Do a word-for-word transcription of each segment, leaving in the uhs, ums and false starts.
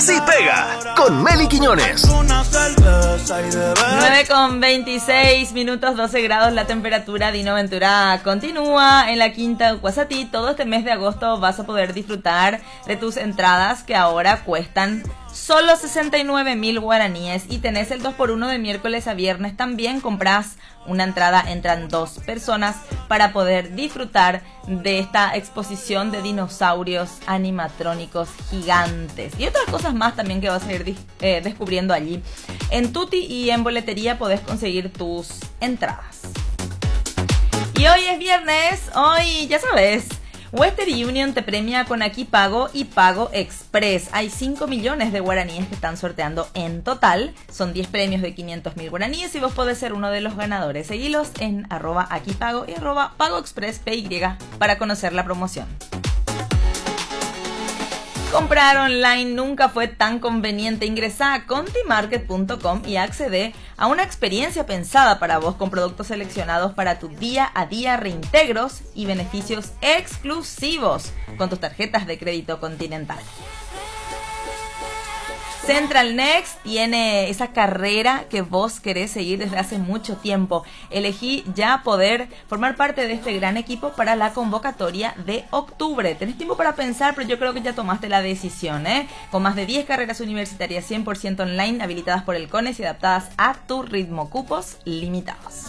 Así Pega, con Meli Quiñones. nueve con veintiséis minutos, doce grados la temperatura. Dino Ventura continúa en la Quinta Ucuazatí. Todo este mes de agosto vas a poder disfrutar de tus entradas, que ahora cuestan solo sesenta y nueve mil guaraníes, y tenés el dos por uno de miércoles a viernes. También comprás una entrada, entran dos personas para poder disfrutar de esta exposición de dinosaurios animatrónicos gigantes y otras cosas más también que vas a ir eh, descubriendo allí. En Tutti y en boletería podés conseguir tus entradas. Y hoy es viernes, hoy ya sabes, Western Union te premia con Aquí Pago y Pago Express. Hay cinco millones de guaraníes que están sorteando en total. Son diez premios de quinientos mil guaraníes y vos podés ser uno de los ganadores. Seguilos en arroba Aquí Pago y arroba Pago Express P Y para conocer la promoción. Comprar online nunca fue tan conveniente. Ingresá a contimarket punto com y accede a una experiencia pensada para vos con productos seleccionados para tu día a día, reintegros y beneficios exclusivos con tus tarjetas de crédito Continental. Central Next tiene esa carrera que vos querés seguir desde hace mucho tiempo. Elegí ya poder formar parte de este gran equipo para la convocatoria de octubre. Tenés tiempo para pensar, pero yo creo que ya tomaste la decisión, ¿eh? Con más de diez carreras universitarias cien por ciento online, habilitadas por el CONES y adaptadas a tu ritmo. Cupos limitados.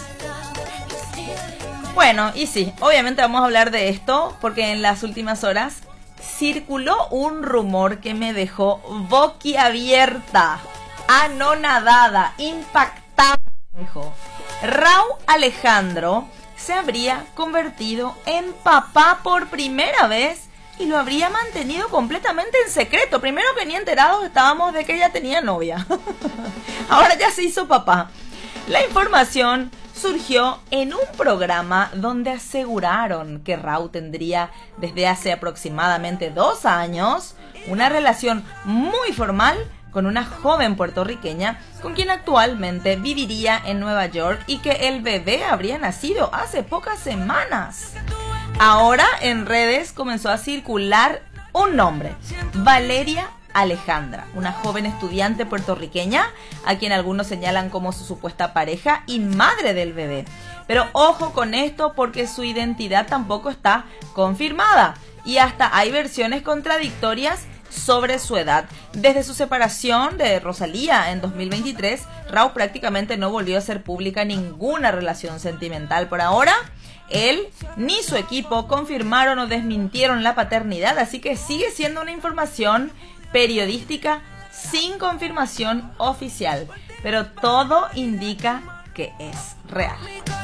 Bueno, y sí, obviamente vamos a hablar de esto porque en las últimas horas circuló un rumor que me dejó boquiabierta, anonadada, impactada. Dijo, Rauw Alejandro se habría convertido en papá por primera vez y lo habría mantenido completamente en secreto. Primero que ni enterados estábamos de que ella tenía novia. Ahora ya se hizo papá. La información surgió en un programa donde aseguraron que Rauw tendría desde hace aproximadamente dos años una relación muy formal con una joven puertorriqueña con quien actualmente viviría en Nueva York y que el bebé habría nacido hace pocas semanas. Ahora en redes comenzó a circular un nombre: Valeria Alejandra, una joven estudiante puertorriqueña a quien algunos señalan como su supuesta pareja y madre del bebé. Pero ojo con esto, porque su identidad tampoco está confirmada y hasta hay versiones contradictorias sobre su edad. Desde su separación de Rosalía en dos mil veintitrés, Rauw prácticamente no volvió a hacer pública ninguna relación sentimental. Por ahora, él ni su equipo confirmaron o desmintieron la paternidad, así que sigue siendo una información periodística sin confirmación oficial, pero todo indica que es real.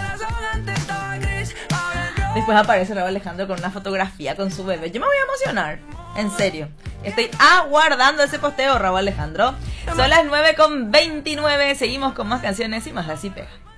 Después aparece Rauw Alejandro con una fotografía con su bebé. Yo me voy a emocionar, en serio. Estoy aguardando ese posteo, Rauw Alejandro. Son las nueve con veintinueve. Seguimos con más canciones y más Así Pega.